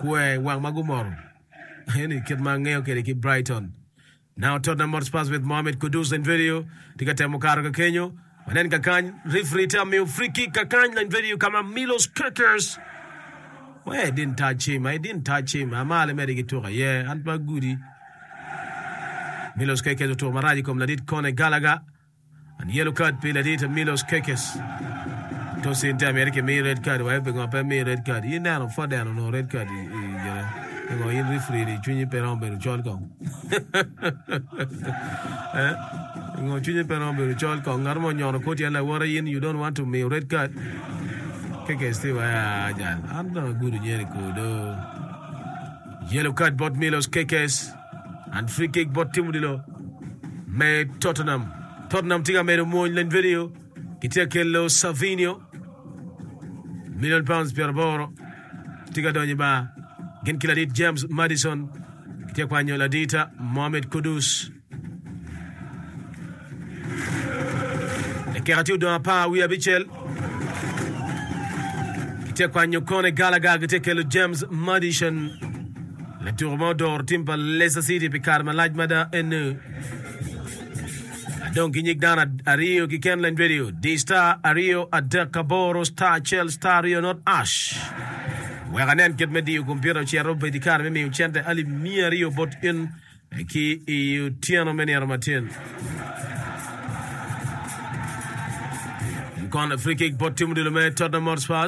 kwe wang magumoro. Any kid mangeo ke Brighton. Now Tottenham Hotspur with Mohamed Kudus in video. Tika Mukaro Kenyo. Manen Kakany referee tell me free kick Kakany in video kama Milos Kirkers. Well, I didn't touch him. Amale Medigitura. Yeah, and Bagudi. Milos Kirkers to Maraji kom ladit Kone Galaga. And yellow card pay ladit Milos Kirkers. To see in time America me red card. Why bring up me red card? You know for down no red card. You go in referee the Junior Perombe Cholkong. You go Junior Perombe Cholkong. Narmon yon Koti and like you don't want to me red card. Keke still I'm not good in Jericho though. Yellow card bought Milos Kekes and free kick bought Timudilo. Made Tottenham Tiga made a more in video. Kitekelo Savinio. £1 million per boro. Tiga Donyiba. Gen Kiladit James Madison. Kitekwanyo Ladita Mohamed Kudus. Le Keratiu dans pas oui habituel. Kitekwanyo Kone Galaga Kitekelo James Madison. Le tourment d'or Timpa Leicester City Picard Malajmada N. Donc Ginik Dana Ario Kikenland video. D-Star Ario Adekaboro Star Chel Star Rio not Ash. Waganen kit medi computer ci robe di car mi ucente ali mia Rio bot in ki yu tiano meni armatin. Con free kick bot Timu de Lome Tottenham Hotspur.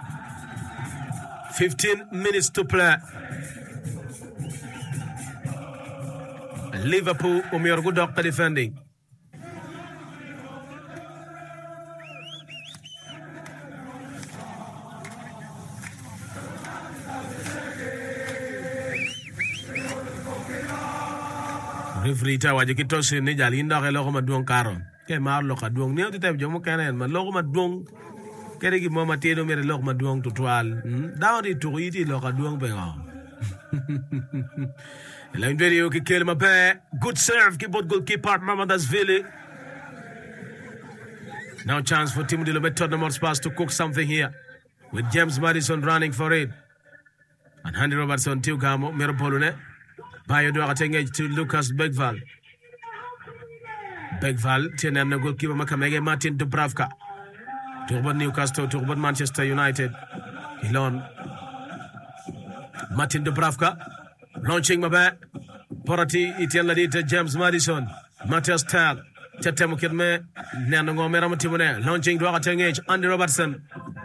15 minutes to play. Liverpool umiorgu dokta defending. Referee tawaje kitose ni jali ndake loko maduong karon ke mar loko duong ni otite jomo kanen ma loko maduong kere gi mama tedo mere loko maduong total dawri to yiti loko duong bengo la video ki kelma be good serve ki bot goalkeeper Mamadashvili. Now chance for Timu de Lome Tottenham Hotspur to cook something here with James Madison running for it and Andy Robertson Tiugamo Meropolune. Bayo do atenge to Lucas Begval tiene na goalkeeper makamege Martin Dubravka. Turban Newcastle, Turban Manchester United. Ilon Martin Dubravka launching mabe Porati itian ladita James Madison Matthias Tal Tetemo Kidme Nanongo Meramutimune launching do atenge Andy Robertson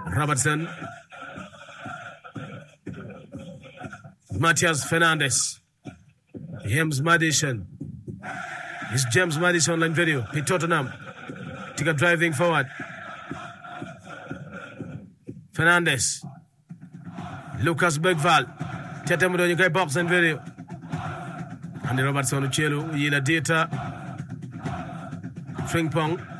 Matthias Fernandes. James Madison. It's James Madison line video. P Tottenham. Tika driving forward. Fernandes. Lucas Begval. Tetemo do you box and video. Andy Robertson Uchelu. Yila data. Frimpong.